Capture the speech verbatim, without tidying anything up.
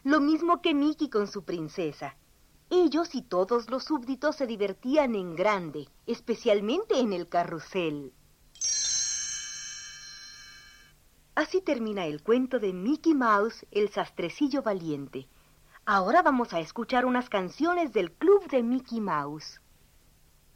lo mismo que Mickey con su princesa. Ellos y todos los súbditos se divertían en grande, especialmente en el carrusel. Así termina el cuento de Mickey Mouse, el sastrecillo valiente. Ahora vamos a escuchar unas canciones del Club de Mickey Mouse.